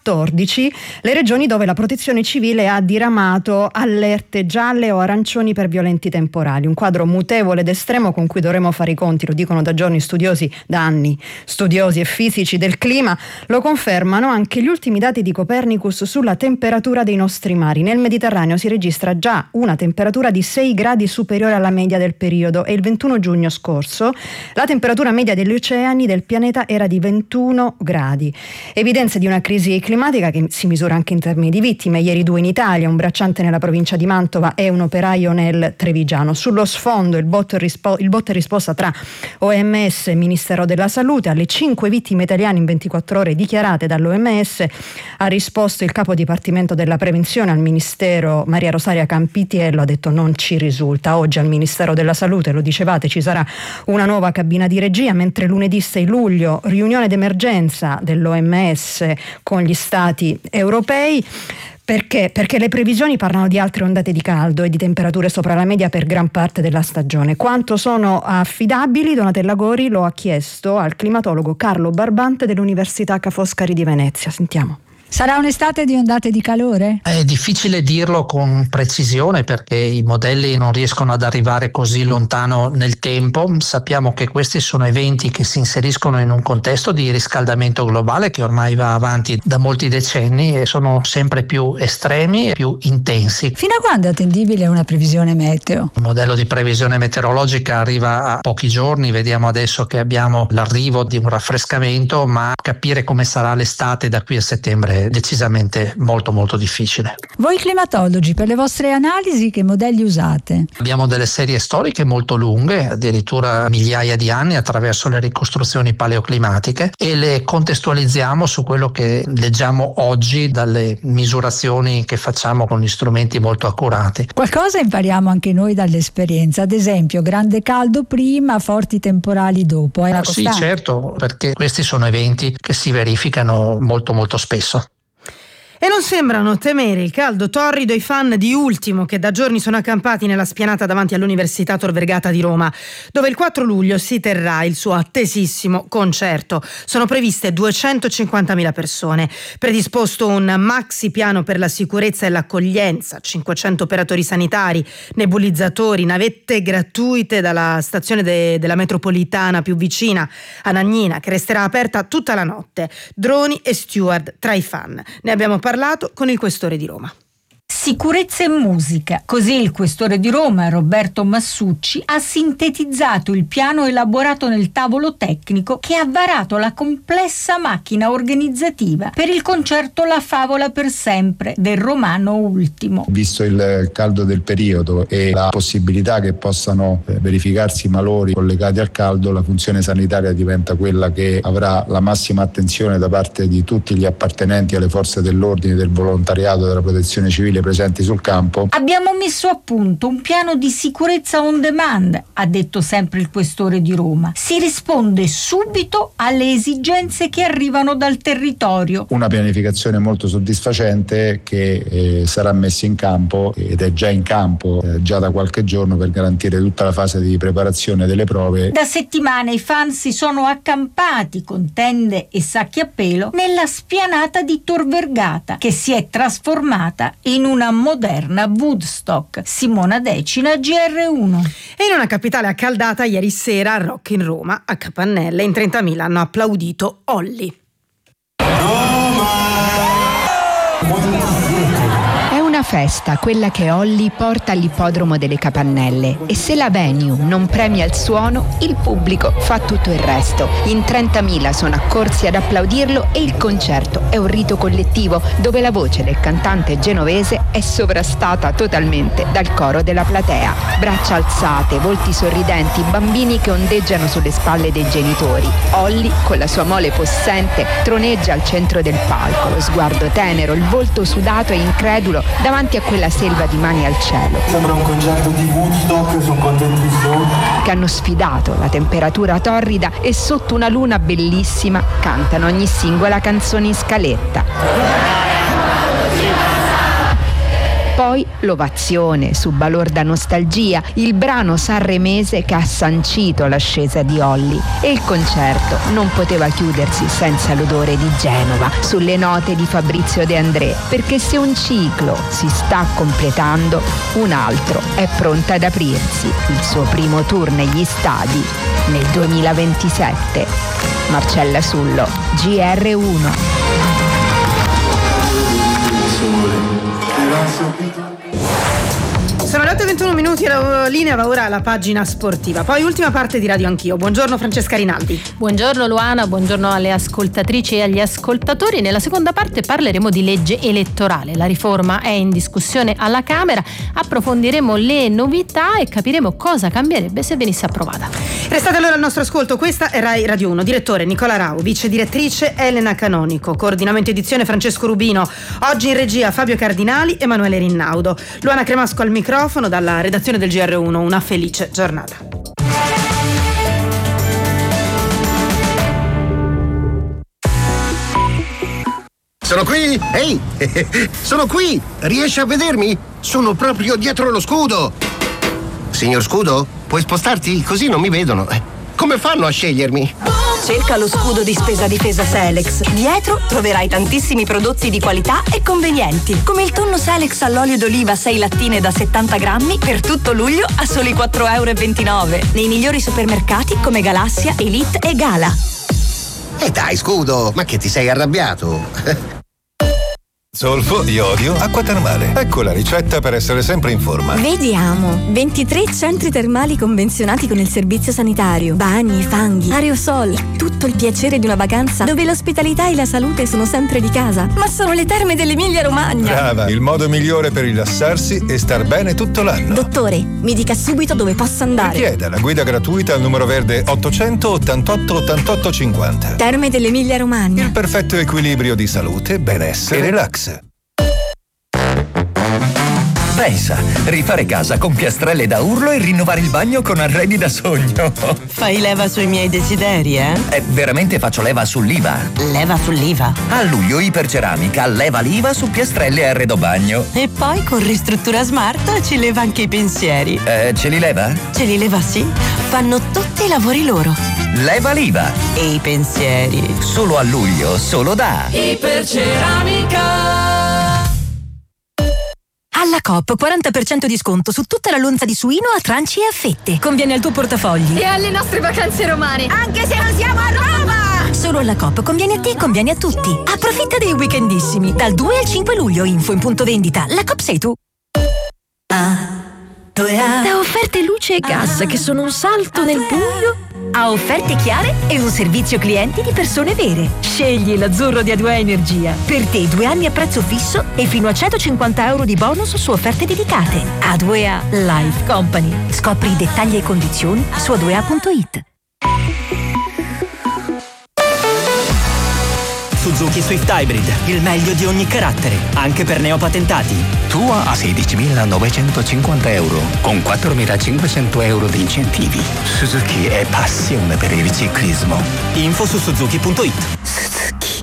14 le regioni dove la protezione civile ha diramato allerte gialle o arancioni per violenti temporali. Un quadro mutevole ed estremo con cui dovremo fare i conti, lo dicono da giorni studiosi, da anni studiosi e fisici del clima. Lo confermano anche gli ultimi dati di Copernicus sulla temperatura dei nostri mari. Nel Mediterraneo si registra già una temperatura di 6 gradi superiore alla media del periodo e il 21 giugno scorso la temperatura media degli oceani del pianeta era di 21 gradi. Evidenze di una crisi climatica che si misura anche in termini di vittime. Ieri 2 in Italia, un bracciante nella provincia di Mantova e un operaio nel Trevigiano. Sullo sfondo il botta e risposta tra OMS e Ministero della Salute. Alle 5 vittime italiane in 24 ore dichiarate dall'OMS ha risposto il capo dipartimento della prevenzione al Ministero, Maria Rosaria Campitiello, ha detto non ci risulta. Oggi al Ministero della Salute, lo dicevate, ci sarà una nuova cabina di regia, mentre lunedì 6 luglio riunione d'emergenza dell'OMS con gli stati europei. Perché? Perché le previsioni parlano di altre ondate di caldo e di temperature sopra la media per gran parte della stagione. Quanto sono affidabili? Donatella Gori lo ha chiesto al climatologo Carlo Barbante dell'Università Ca' Foscari di Venezia. Sentiamo. Sarà un'estate di ondate di calore? È difficile dirlo con precisione perché i modelli non riescono ad arrivare così lontano nel tempo. Sappiamo che questi sono eventi che si inseriscono in un contesto di riscaldamento globale che ormai va avanti da molti decenni e sono sempre più estremi e più intensi. Fino a quando è attendibile una previsione meteo? Il modello di previsione meteorologica arriva a pochi giorni, vediamo adesso che abbiamo l'arrivo di un raffrescamento, ma capire come sarà l'estate da qui a settembre decisamente molto difficile. Voi climatologi, per le vostre analisi che modelli usate? Abbiamo delle serie storiche molto lunghe, addirittura migliaia di anni, attraverso le ricostruzioni paleoclimatiche, e le contestualizziamo su quello che leggiamo oggi dalle misurazioni che facciamo con gli strumenti molto accurati. Qualcosa impariamo anche noi dall'esperienza, ad esempio grande caldo prima, forti temporali dopo. È una costante? Sì, certo, perché questi sono eventi che si verificano molto spesso. E non sembrano temere il caldo torrido i fan di Ultimo, che da giorni sono accampati nella spianata davanti all'Università Tor Vergata di Roma, dove il 4 luglio si terrà il suo attesissimo concerto. Sono previste 250.000 persone. Predisposto un maxi piano per la sicurezza e l'accoglienza, 500 operatori sanitari, nebulizzatori, navette gratuite dalla stazione della metropolitana più vicina a Nagnina, che resterà aperta tutta la notte, droni e steward tra i fan. Ne abbiamo parlato con il questore di Roma. Sicurezza e musica. Così il questore di Roma, Roberto Massucci, ha sintetizzato il piano elaborato nel tavolo tecnico che ha varato la complessa macchina organizzativa per il concerto La Favola per sempre del romano Ultimo. Visto il caldo del periodo e la possibilità che possano verificarsi malori collegati al caldo, la funzione sanitaria diventa quella che avrà la massima attenzione da parte di tutti gli appartenenti alle forze dell'ordine, del volontariato, della protezione civile presenti sul campo. Abbiamo messo a punto un piano di sicurezza on demand, ha detto sempre il questore di Roma. Si risponde subito alle esigenze che arrivano dal territorio. Una pianificazione molto soddisfacente che sarà messa in campo ed è già in campo già da qualche giorno per garantire tutta la fase di preparazione delle prove. Da settimane i fan si sono accampati con tende e sacchi a pelo nella spianata di Tor Vergata, che si è trasformata in una moderna Woodstock. Simona Decina, GR1. E in una capitale accaldata ieri sera al Rock in Roma, a Capannelle, in 30.000 hanno applaudito Olli. Una festa, quella che Olli porta all'ippodromo delle Capannelle, e se la venue non premia il suono, il pubblico fa tutto il resto. In 30.000 sono accorsi ad applaudirlo e il concerto è un rito collettivo dove la voce del cantante genovese è sovrastata totalmente dal coro della platea. Braccia alzate, volti sorridenti, bambini che ondeggiano sulle spalle dei genitori. Olli, con la sua mole possente, troneggia al centro del palco, lo sguardo tenero, il volto sudato e incredulo davanti a quella selva di mani al cielo. Sembra un concerto di Woodstock, sono contentissimo. Che hanno sfidato la temperatura torrida e sotto una luna bellissima cantano ogni singola canzone in scaletta. Poi l'ovazione su Balorda Nostalgia, il brano sanremese che ha sancito l'ascesa di Olli, e il concerto non poteva chiudersi senza l'odore di Genova sulle note di Fabrizio De André, perché se un ciclo si sta completando, un altro è pronto ad aprirsi, il suo primo tour negli stadi nel 2027. Marcella Sullo, GR1. Sono le 8:21, la linea va ora alla pagina sportiva. Poi ultima parte di Radio Anch'io. Buongiorno Francesca Rinaldi. Buongiorno Luana, buongiorno alle ascoltatrici e agli ascoltatori. Nella seconda parte parleremo di legge elettorale. La riforma è in discussione alla Camera, approfondiremo le novità e capiremo cosa cambierebbe se venisse approvata. Restate allora al nostro ascolto, questa è Rai Radio 1. Direttore Nicola Rau, vice direttrice Elena Canonico, coordinamento edizione Francesco Rubino, oggi in regia Fabio Cardinali, Emanuele Rinnaudo. Luana Cremasco al microfono dalla redazione del GR1. Una felice giornata. Sono qui! Ehi! Sono qui! Riesci a vedermi? Sono proprio dietro lo scudo! Signor Scudo, puoi spostarti? Così non mi vedono. Come fanno a scegliermi? Cerca lo scudo di spesa difesa Selex. Dietro troverai tantissimi prodotti di qualità e convenienti, come il tonno Selex all'olio d'oliva 6 lattine da 70 grammi per tutto luglio a soli 4,29 €, nei migliori supermercati come Galassia, Elite e Gala. E dai, Scudo, ma che ti sei arrabbiato? Zolfo, iodio, acqua termale. Ecco la ricetta per essere sempre in forma. Vediamo. 23 centri termali convenzionati con il servizio sanitario. Bagni, fanghi, aerosol. Tutto il piacere di una vacanza dove l'ospitalità e la salute sono sempre di casa. Ma sono le terme dell'Emilia Romagna. Brava, il modo migliore per rilassarsi e star bene tutto l'anno. Dottore, mi dica subito dove posso andare. Richieda la guida gratuita al numero verde 888 88 50. Terme dell'Emilia Romagna. Il perfetto equilibrio di salute, benessere e relax. Pensa, rifare casa con piastrelle da urlo e rinnovare il bagno con arredi da sogno. Fai leva sui miei desideri, eh? Veramente faccio leva sull'IVA. Leva sull'IVA? A luglio Iperceramica leva l'IVA su piastrelle e arredo bagno. E poi con Ristruttura Smart ci leva anche i pensieri. Ce li leva? Ce li leva, sì. Fanno tutti i lavori loro. Leva l'IVA. E i pensieri. Solo a luglio, solo da Iperceramica. Alla Coop 40% di sconto su tutta la lonza di suino a tranci e a fette. Conviene al tuo portafogli. E alle nostre vacanze romane. Anche se non siamo a Roma! Solo alla Coop conviene a te, conviene a tutti. Approfitta dei weekendissimi. Dal 2 al 5 luglio, info in punto vendita. La Coop sei tu. Da offerte luce e gas che sono un salto nel buio a offerte chiare e un servizio clienti di persone vere. Scegli l'azzurro di A2A Energia. Per te 2 anni a prezzo fisso e fino a 150 € di bonus su offerte dedicate. A2A Life Company. Scopri i dettagli e condizioni su a2a.it. Suzuki Swift Hybrid, il meglio di ogni carattere, anche per neopatentati. Tua a 16.950 €, con 4.500 € di incentivi. Suzuki è passione per il ciclismo. Info su suzuki.it. Suzuki.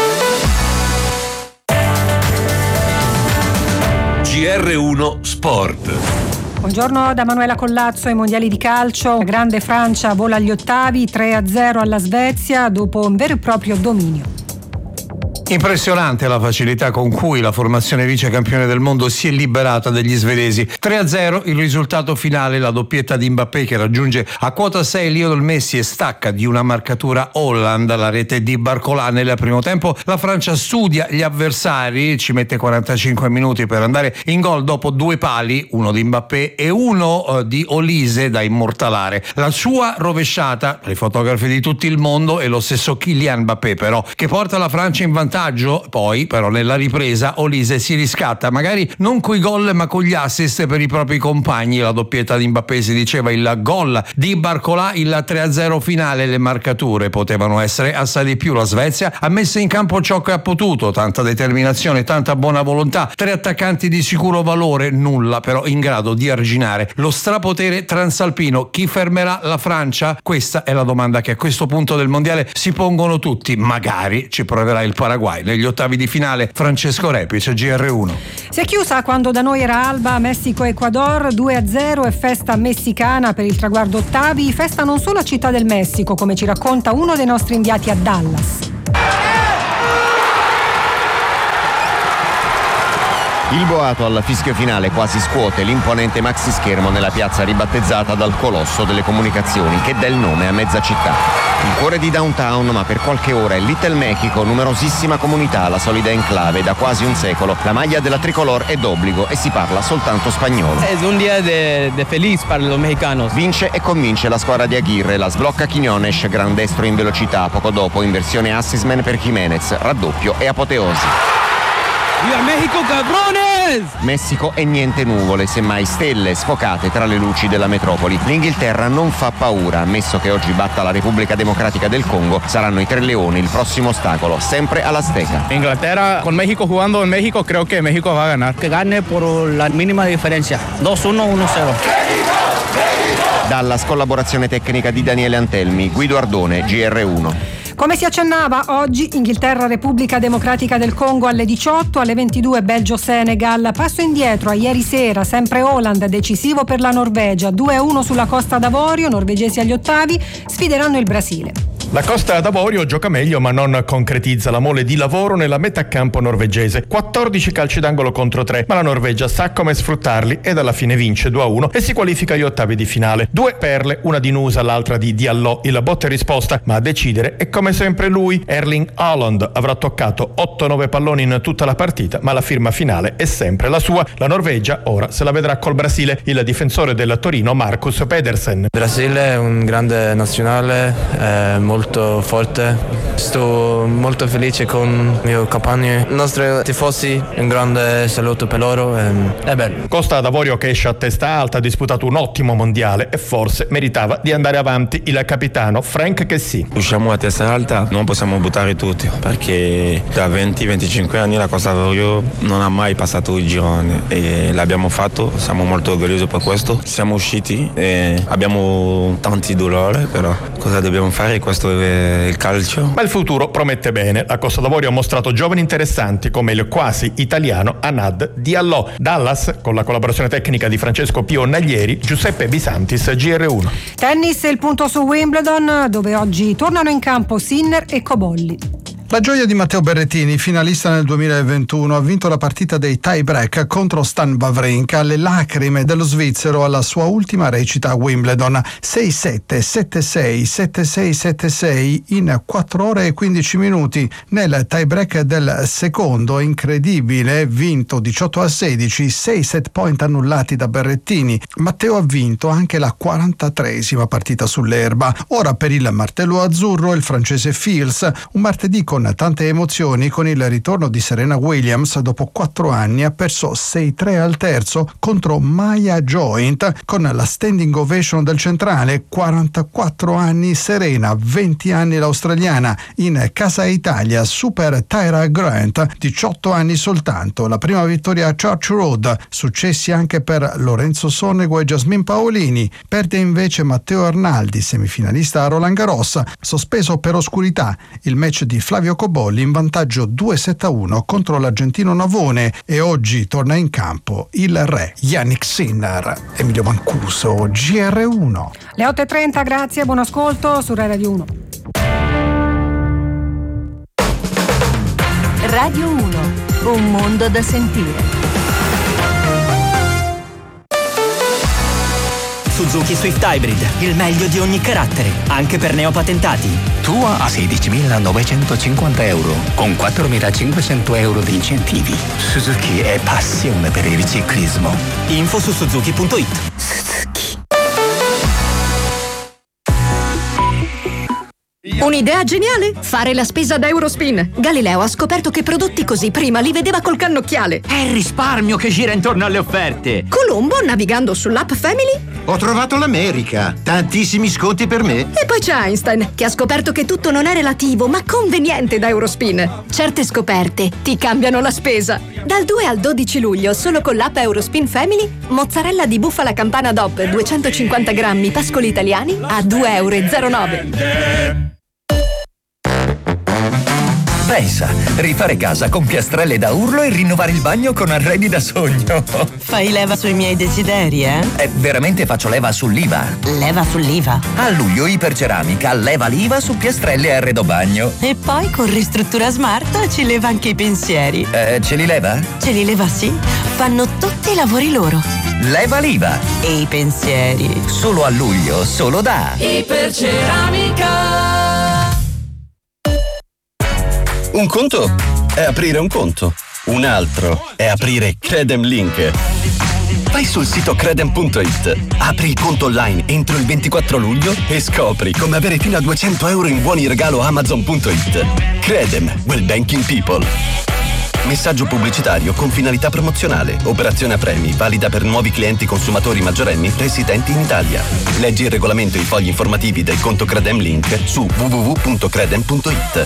GR1 Sport. Buongiorno da Manuela Collazzo. Ai mondiali di calcio, la grande Francia vola agli ottavi, 3-0 alla Svezia dopo un vero e proprio dominio. Impressionante la facilità con cui la formazione vice campione del mondo si è liberata degli svedesi. 3-0 il risultato finale, la doppietta di Mbappé che raggiunge a quota 6 Lionel Messi e stacca di una marcatura Holland. La rete di Barcola nel primo tempo. La Francia studia gli avversari, ci mette 45 minuti per andare in gol dopo 2 pali, uno di Mbappé e uno di Olise da immortalare. La sua rovesciata, i fotografi di tutto il mondo e lo stesso Kylian Mbappé però, che porta la Francia in vantaggio. Poi però nella ripresa Olise si riscatta, magari non coi gol ma con gli assist per i propri compagni. La doppietta di Mbappé, si diceva, il gol di Barcola, il 3-0 finale. Le marcature potevano essere assai di più. La Svezia ha messo in campo ciò che ha potuto, tanta determinazione, tanta buona volontà, 3 attaccanti di sicuro valore, nulla però in grado di arginare lo strapotere transalpino. Chi fermerà la Francia? Questa è la domanda che a questo punto del mondiale si pongono tutti. Magari ci proverà il paragone Paraguay. Negli ottavi di finale Francesco Repic, GR1. Si è chiusa quando da noi era alba Messico-Ecuador 2-0 e festa messicana per il traguardo ottavi. Festa non solo a Città del Messico, come ci racconta uno dei nostri inviati a Dallas. Il boato al fischio finale quasi scuote l'imponente maxi schermo nella piazza ribattezzata dal colosso delle comunicazioni che dà il nome a mezza città. Il cuore di downtown, ma per qualche ora è Little Mexico, numerosissima comunità, la solida enclave da quasi un secolo. La maglia della tricolor è d'obbligo e si parla soltanto spagnolo. È un dia de feliz para los mexicanos. Vince e convince la squadra di Aguirre, la sblocca Quiñones, gran destro in velocità, poco dopo in versione assist-man per Jiménez, raddoppio e apoteosi. ¡Viva México, cabrones! Messico e niente nuvole, semmai stelle sfocate tra le luci della metropoli. L'Inghilterra non fa paura, ammesso che oggi batta la Repubblica Democratica del Congo, saranno i Tre Leoni il prossimo ostacolo, sempre all'Azteca. Inglaterra, con México jugando en México, creo que México va a ganar. Que gane por la mínima diferencia, 2-1, 1-0. Dallas, collaborazione tecnica di Daniele Antelmi, Guido Ardone, GR1. Come si accennava, oggi Inghilterra Repubblica Democratica del Congo alle 18, alle 22 Belgio-Senegal. Passo indietro a ieri sera, sempre Haaland decisivo per la Norvegia, 2-1 sulla Costa d'Avorio, norvegesi agli ottavi, sfideranno il Brasile. La Costa d'Avorio gioca meglio ma non concretizza la mole di lavoro nella metà campo norvegese. 14 calci d'angolo contro 3, ma la Norvegia sa come sfruttarli ed alla fine vince 2-1 e si qualifica agli ottavi di finale. 2 perle, una di Nusa, l'altra di Diallo, il botta e risposta, ma a decidere è come sempre lui, Erling Haaland. Avrà toccato 8-9 palloni in tutta la partita, ma la firma finale è sempre la sua. La Norvegia ora se la vedrà col Brasile, il difensore del Torino Marcus Pedersen. Brasile è un grande nazionale, molto forte. Sto molto felice con i miei compagni, i nostri tifosi, un grande saluto per loro, è bello. Costa d'Avorio che esce a testa alta, ha disputato un ottimo mondiale e forse meritava di andare avanti il capitano Frank Kessie. Usciamo a testa alta, non possiamo buttare tutti perché da 20-25 anni la Costa d'Avorio non ha mai passato i gironi e l'abbiamo fatto, siamo molto orgogliosi per questo. Siamo usciti e abbiamo tanti dolori, però cosa dobbiamo fare? Questo è il calcio. Ma il futuro promette bene. La Costa d'Avorio ha mostrato giovani interessanti come il quasi italiano Anad Diallo. Dallas, con la collaborazione tecnica di Francesco Pio Naglieri, Giuseppe Bisantis, GR1. Tennis, il punto su Wimbledon, dove oggi tornano in campo Sinner e Cobolli. La gioia di Matteo Berrettini, finalista nel 2021, ha vinto la partita dei tie break contro Stan Wawrinka, le lacrime dello svizzero alla sua ultima recita a Wimbledon. 6-7, 7-6, 7-6, 7-6 in 4 ore e 15 minuti. Nel tie break del secondo, incredibile, vinto 18-16, 6 set point annullati da Berrettini. Matteo ha vinto anche la 43esima partita sull'erba. Ora per il martello azzurro il francese Fils, un martedì con tante emozioni con il ritorno di Serena Williams. Dopo 4 anni ha perso 6-3 al terzo contro Maya Joint con la standing ovation del centrale. 44 anni Serena, 20 anni l'australiana. In casa Italia super Tyra Grant, 18 anni soltanto, la prima vittoria a Church Road. Successi anche per Lorenzo Sonego e Jasmine Paolini. Perde invece Matteo Arnaldi, semifinalista a Roland Garros, sospeso per oscurità il match di Flavio Cobolli in vantaggio 2-7-1 contro l'argentino Navone. E oggi torna in campo il re Yannick Sinner. Emilio Mancuso, GR1. Le 8.30, grazie, buon ascolto su Rai Radio 1. Radio 1, un mondo da sentire. Suzuki Swift Hybrid, il meglio di ogni carattere, anche per neopatentati. Tua a 16.950 euro, con 4.500 euro di incentivi. Suzuki è passione per il ciclismo. Info su suzuki.it. Un'idea geniale? Fare la spesa da Eurospin. Galileo ha scoperto che prodotti così prima li vedeva col cannocchiale. È il risparmio che gira intorno alle offerte. Colombo, navigando sull'app Family, ho trovato l'America. Tantissimi sconti per me. E poi c'è Einstein, che ha scoperto che tutto non è relativo, ma conveniente da Eurospin. Certe scoperte ti cambiano la spesa. Dal 2 al 12 luglio, solo con l'app Eurospin Family, mozzarella di bufala campana DOP 250 grammi pascoli italiani a 2,09 €. Pensa, rifare casa con piastrelle da urlo e rinnovare il bagno con arredi da sogno. Fai leva sui miei desideri, eh? Veramente faccio leva sull'IVA. Leva sull'IVA. A luglio Iperceramica leva l'IVA su piastrelle e arredo bagno. E poi con Ristruttura Smart ci leva anche i pensieri. Ce li leva? Ce li leva, sì. Fanno tutti i lavori loro. Leva l'IVA. E i pensieri. Solo a luglio, solo da Iperceramica. Un conto è aprire un conto, un altro è aprire Credem Link. Vai sul sito credem.it, apri il conto online entro il 24 luglio e scopri come avere fino a 200 euro in buoni regalo Amazon.it. Credem, will banking people. Messaggio pubblicitario con finalità promozionale. Operazione a premi, valida per nuovi clienti consumatori maggiorenni residenti in Italia. Leggi il regolamento e i fogli informativi del conto Credem Link su www.credem.it.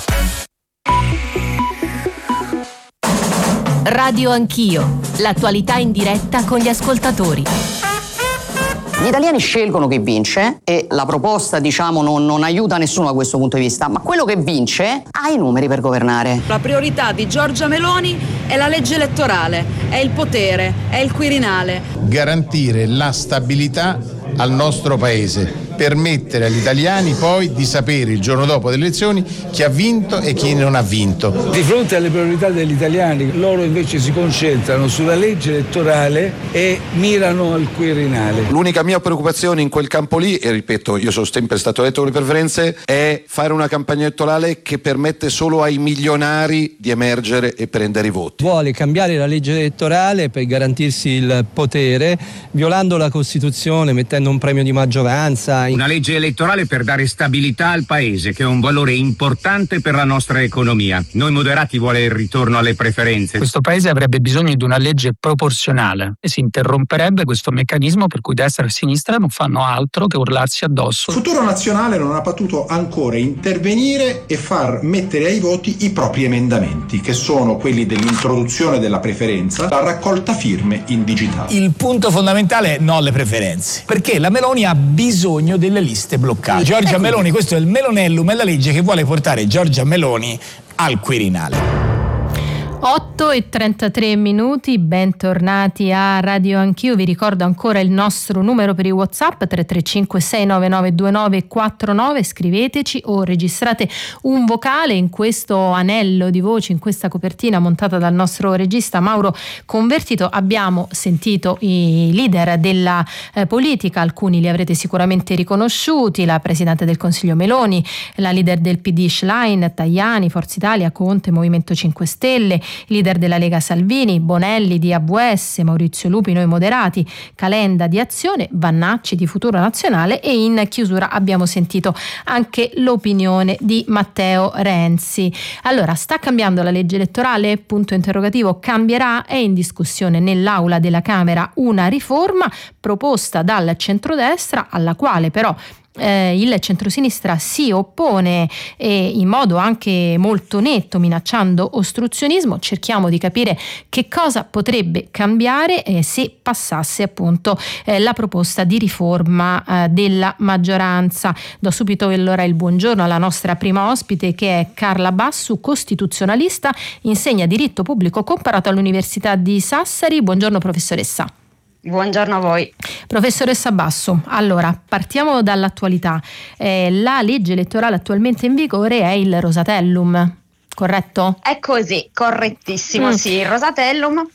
Radio Anch'io, l'attualità in diretta con gli ascoltatori. Gli italiani scelgono chi vince e la proposta, diciamo, non aiuta nessuno da questo punto di vista, ma quello che vince ha i numeri per governare. La priorità di Giorgia Meloni è la legge elettorale, è il potere, è il Quirinale. Garantire la stabilità al nostro paese, permettere agli italiani poi di sapere il giorno dopo delle elezioni chi ha vinto e chi non ha vinto. Di fronte alle priorità degli italiani, loro invece si concentrano sulla legge elettorale e mirano al Quirinale. L'unica mia preoccupazione in quel campo lì, e ripeto, io sono sempre stato eletto con le preferenze, è fare una campagna elettorale che permette solo ai milionari di emergere e prendere i voti. Vuole cambiare la legge elettorale per garantirsi il potere, violando la Costituzione, mettendo un premio di maggioranza. Una legge elettorale per dare stabilità al paese, che è un valore importante per la nostra economia. Noi moderati vuole il ritorno alle preferenze. Questo paese avrebbe bisogno di una legge proporzionale e si interromperebbe questo meccanismo per cui destra e sinistra non fanno altro che urlarsi addosso. Futuro Nazionale non ha potuto ancora intervenire e far mettere ai voti i propri emendamenti, che sono quelli dell'introduzione della preferenza, la raccolta firme in digitale. Il punto fondamentale è no alle preferenze, perché la Meloni ha bisogno delle liste bloccate. Giorgia Meloni, questo è il Melonellum, è la legge che vuole portare Giorgia Meloni al Quirinale. 8:33, bentornati a Radio Anch'io. Vi ricordo ancora il nostro numero per i WhatsApp 335 699 2949. Scriveteci o registrate un vocale in questo anello di voci, in questa copertina montata dal nostro regista Mauro Convertito. Abbiamo sentito i leader della politica, alcuni li avrete sicuramente riconosciuti: la Presidente del Consiglio Meloni, la leader del PD Schlein, Tajani, Forza Italia, Conte, Movimento 5 Stelle, leader della Lega Salvini, Bonelli di AVS, Maurizio Lupi, Noi Moderati, Calenda di Azione, Vannacci di Futuro Nazionale, e in chiusura abbiamo sentito anche l'opinione di Matteo Renzi. Allora, sta cambiando la legge elettorale? Punto interrogativo. Cambierà? È in discussione nell'aula della Camera una riforma proposta dal centrodestra, alla quale però il centrosinistra si oppone in modo anche molto netto, minacciando ostruzionismo. Cerchiamo di capire che cosa potrebbe cambiare se passasse appunto la proposta di riforma della maggioranza. Do subito allora il buongiorno alla nostra prima ospite, che è Carla Bassu, costituzionalista, insegna diritto pubblico comparato all'Università di Sassari. Buongiorno professoressa. Buongiorno a voi. Professoressa Bassu, allora partiamo dall'attualità. La legge elettorale attualmente in vigore è il Rosatellum, corretto? È così, correttissimo, sì, il Rosatellum,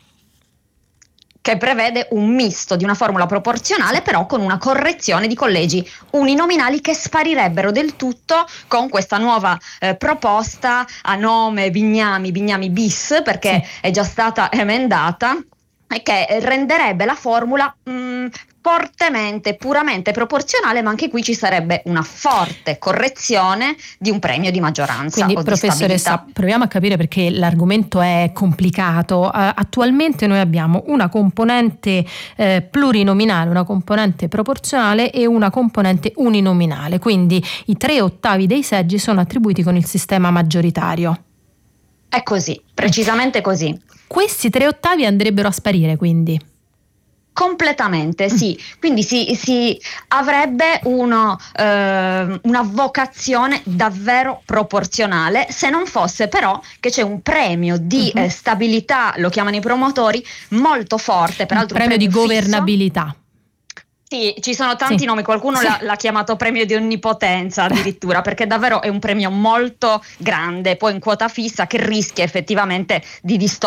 che prevede un misto di una formula proporzionale però con una correzione di collegi uninominali che sparirebbero del tutto con questa nuova proposta a nome Bignami bis, perché sì, è già stata emendata, e che renderebbe la formula fortemente, puramente proporzionale, ma anche qui ci sarebbe una forte correzione di un premio di maggioranza. Quindi, professoressa, proviamo a capire, perché l'argomento è complicato. Attualmente noi abbiamo una componente plurinominale, una componente proporzionale e una componente uninominale, quindi i 3/8 dei seggi sono attribuiti con il sistema maggioritario. È così, precisamente così. Questi 3/8 andrebbero a sparire, quindi? Completamente sì, quindi si avrebbe una vocazione davvero proporzionale, se non fosse però che c'è un premio di stabilità, lo chiamano i promotori, molto forte, peraltro un premio di fisso. governabilità. Sì, ci sono tanti nomi, qualcuno l'ha chiamato premio di onnipotenza addirittura, perché davvero è un premio molto grande, poi in quota fissa, che rischia effettivamente di distogliere